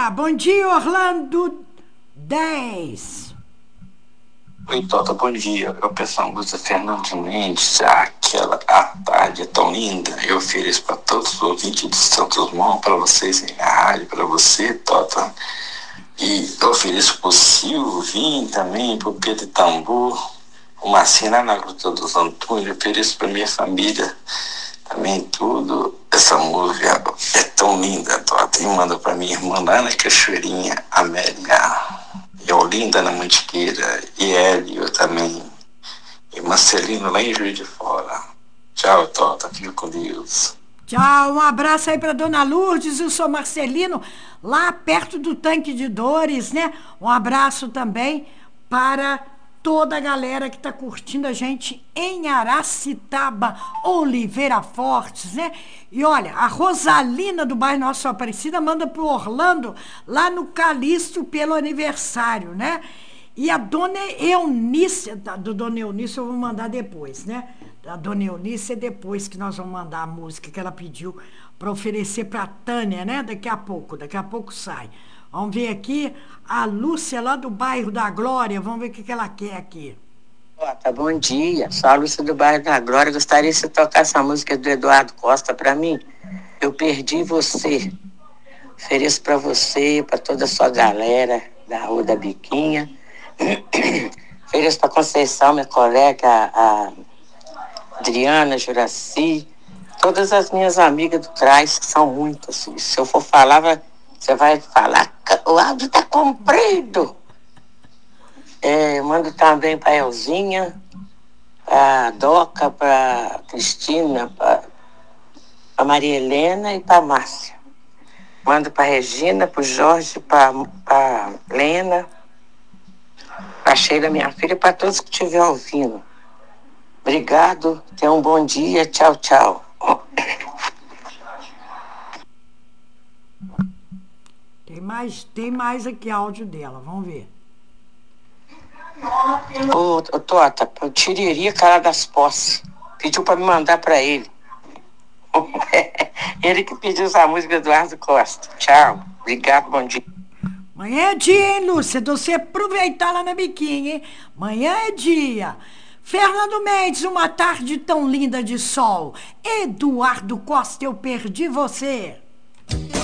Bom dia, Orlando 10. Oi, Tota, bom dia. Eu peço a música Fernando Mendes, aquela A Tarde é Tão Linda. Eu ofereço para todos os ouvintes de Santos Dumont, para vocês em rádio, para você, Tota. E eu ofereço para o Silvinho também, para o Pedro Tambor, o Marcinho lá na Gruta dos Antônios. Eu ofereço para minha família também tudo. Essa música é tão linda, Tota. E manda para minha irmã lá na Cachoeirinha, Amélia. E Olinda na Mantiqueira, e Hélio também, e Marcelino lá em Juiz de Fora. Tchau, Tota, fica com Deus. Tchau, um abraço aí para Dona Lourdes e o seu Marcelino, lá perto do Tanque de Dores, né? Um abraço também para toda a galera que está curtindo a gente em Aracitaba, Oliveira Fortes, né? E olha, a Rosalina do bairro Nossa Aparecida manda pro Orlando, lá no Calixto, pelo aniversário, né? E a Dona Eunice, do Dona Eunice eu vou mandar depois, né? A Dona Eunice é depois que nós vamos mandar a música que ela pediu para oferecer para a Tânia, né? Daqui a pouco sai. Vamos ver aqui a Lúcia lá do bairro da Glória, vamos ver o que ela quer aqui. Tá, bom dia, sou a Lúcia do bairro da Glória. Gostaria de você tocar essa música do Eduardo Costa para mim. Eu perdi você. Ofereço para você, para toda a sua galera da Rua da Biquinha. Ofereço para Conceição, minha colega, a Adriana, Juraci, todas as minhas amigas do CRAS, que são muitas. Se eu for falar, você vai falar, o áudio tá comprido. Mando também para Elzinha, para Doca, para Cristina, para Maria Helena e para Márcia. Mando para Regina, para o Jorge, para Lena, para Sheila, minha filha, e para todos que estiverem ouvindo. Obrigado, tenha um bom dia, tchau, tchau. Tem mais aqui áudio dela, vamos ver. Ô, Tota, o Tiririca lá das Posses pediu para me mandar para ele. Ele que pediu essa música do Eduardo Costa. Tchau, obrigado, bom dia. Amanhã é dia, hein, Lúcia? De você aproveitar lá na biquinha, hein? Amanhã é dia. Fernando Mendes, uma tarde tão linda de sol. Eduardo Costa, eu perdi você.